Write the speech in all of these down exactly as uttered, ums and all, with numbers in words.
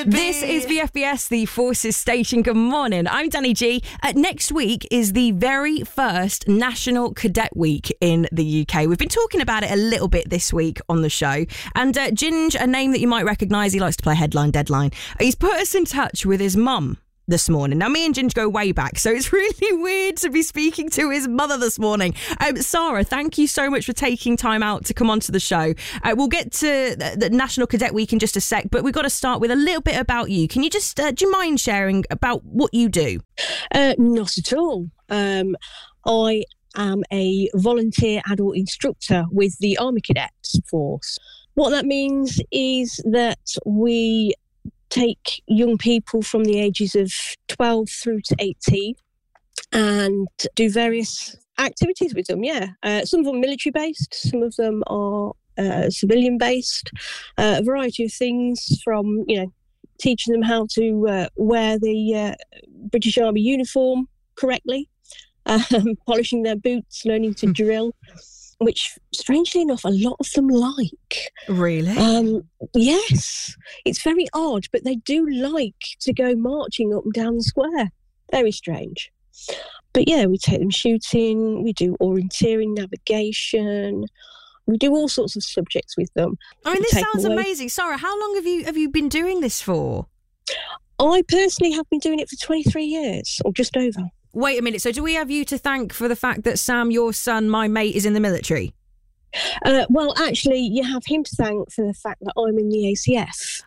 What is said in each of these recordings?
This is V F B S, the Forces Station. Good morning. I'm Danny G. Uh, next week is the very first National Cadet Week in the U K. We've been talking about it a little bit this week on the show. And uh, Ginge, a name that you might recognise, he likes to play Headline Deadline. He's put us in touch with his mum this morning. Now, me and Ginge go way back, so it's really weird to be speaking to his mother this morning. Um, Sarah, thank you so much for taking time out to come onto the show. Uh, we'll get to the, the National Cadet Week in just a sec, but we've got to start with a little bit about you. Can you just, uh, do you mind sharing about what you do? Uh, not at all. Um, I am a volunteer adult instructor with the Army Cadets Force. What that means is that we take young people from the ages of twelve through to eighteen and do various activities with them, yeah. Uh, some of them military-based, some of them are uh, civilian-based, uh, a variety of things from, you know, teaching them how to uh, wear the uh, British Army uniform correctly, um, polishing their boots, learning to drill, which, strangely enough, a lot of them like. Really? Um, yes. It's very odd, but they do like to go marching up and down the square. Very strange. But yeah, we take them shooting, we do orienteering, navigation, we do all sorts of subjects with them. I mean, this sounds amazing. Sarah, how long have you have you been doing this for? I personally have been doing it for twenty-three years, or just over. Wait a minute, so do we have you to thank for the fact that Sam, your son, my mate, is in the military? Uh, well, actually, you have him to thank for the fact that I'm in the A C F.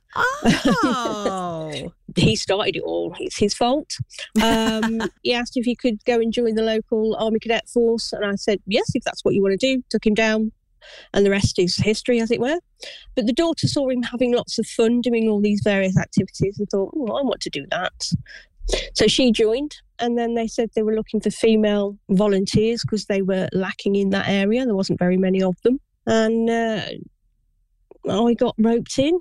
Oh. He started it all. It's his fault. Um, he asked if he could go and join the local Army Cadet Force, and I said, yes, if that's what you want to do. Took him down, and the rest is history, as it were. But the daughter saw him having lots of fun doing all these various activities and thought, oh, I want to do that. So she joined, and then they said they were looking for female volunteers because they were lacking in that area. There wasn't very many of them. And uh, I got roped in,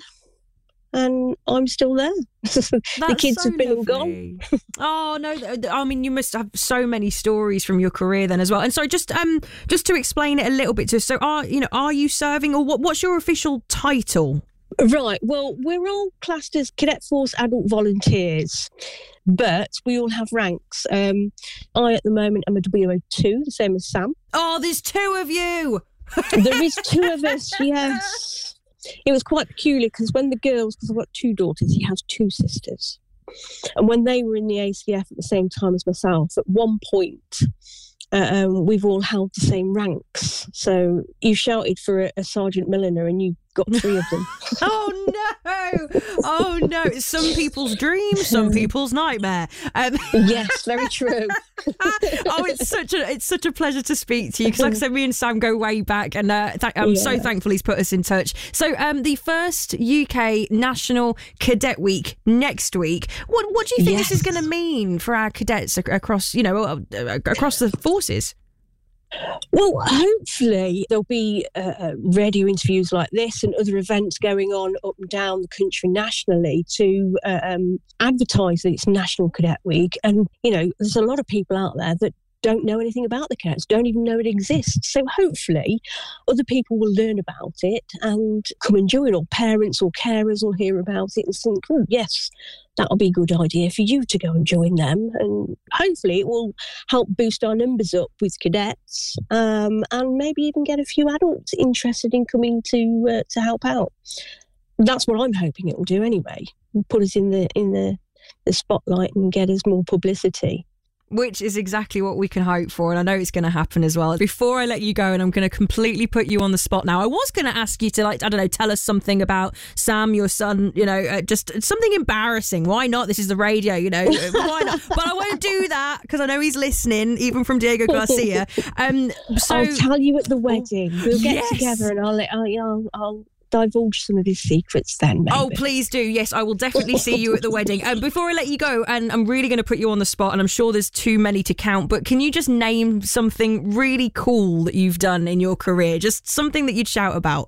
and I'm still there. The kids so have been lovely. and gone. Oh, no, I mean, you must have so many stories from your career then as well. And so just um, just to explain it a little bit to us, so are, you know, are you serving, or what? what's your official title? Right, well, we're all classed as Cadet Force adult volunteers, but we all have ranks. Um, I, at the moment, am a W O two, the same as Sam. Oh, there's two of you! There is two of us, yes. It was quite peculiar because when the girls, because I've got two daughters, he has two sisters. And when they were in the A C F at the same time as myself, at one point, Uh, um, we've all held the same ranks. So you shouted for a, a Sergeant Milliner and you got three of them. Oh, no. Oh, no. It's some people's dream, some people's nightmare. Um, yes, very true. Oh, it's such a it's such a pleasure to speak to you because, like I said, me and Sam go way back, and uh, th- I'm yeah. so thankful he's put us in touch. So um, the first U K National Cadet Week next week. What what do you think yes. this is going to mean for our cadets ac- across, you know, uh, across the forces? Well, hopefully there'll be uh, radio interviews like this and other events going on up and down the country nationally to uh, um, advertise that it's National Cadet Week. And, you know, there's a lot of people out there that don't know anything about the cadets, don't even know it exists. So hopefully other people will learn about it and come and join, or parents or carers will hear about it and think, oh, yes, that'll be a good idea for you to go and join them. And hopefully it will help boost our numbers up with cadets, um, and maybe even get a few adults interested in coming to uh, to help out. That's what I'm hoping it will do anyway. Put us in the in the, the spotlight and get us more publicity. Which is exactly what we can hope for, and I know it's going to happen as well. Before I let you go, and I'm going to completely put you on the spot now, I was going to ask you to, like, I don't know, tell us something about Sam, your son, you know, uh, just something embarrassing. Why not? This is the radio, you know. Why not? But I won't do that because I know he's listening, even from Diego Garcia. Um, so I'll tell you at the wedding. We'll get yes. together and I'll, I'll, I'll, I'll divulge some of his secrets then, maybe. Oh, please do. Yes, I will definitely see you at the wedding. Um, before I let you go, and I'm really going to put you on the spot, and I'm sure there's too many to count, but can you just name something really cool that you've done in your career? Just something that you'd shout about.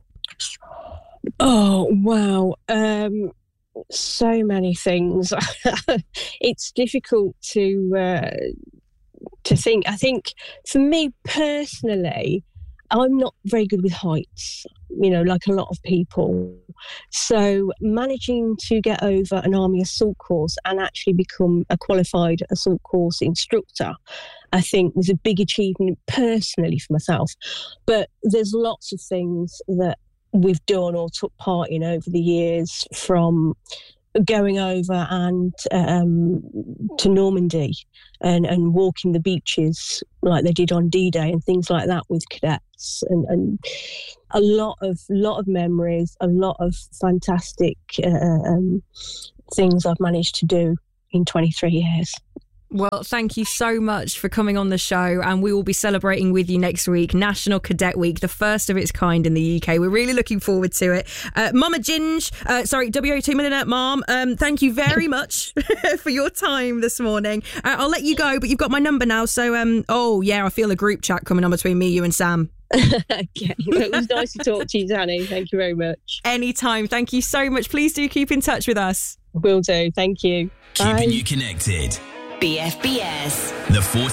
Oh, wow. Um, so many things. It's difficult to uh, to think. I think for me personally, I'm not very good with heights, you know, like a lot of people. So managing to get over an Army assault course and actually become a qualified assault course instructor, I think was a big achievement personally for myself. But there's lots of things that we've done or took part in over the years, from going over and um, to Normandy and, and walking the beaches like they did on D-Day and things like that with cadets, and, and a lot of lot of memories, a lot of fantastic uh, um, things I've managed to do in twenty-three years. Well, thank you so much for coming on the show, and we will be celebrating with you next week, National Cadet Week, the first of its kind in the U K. We're really looking forward to it. Uh, Mama Ginge, uh, sorry, W O two Millionaire Mom, um, thank you very much for your time this morning. Uh, I'll let you go, but you've got my number now, so, um, oh, yeah, I feel a group chat coming on between me, you and Sam. Okay, it was nice to talk to you, Danny. Thank you very much. Anytime. Thank you so much. Please do keep in touch with us. Will do. Thank you. Keeping Bye. you connected. B F B S. The Forces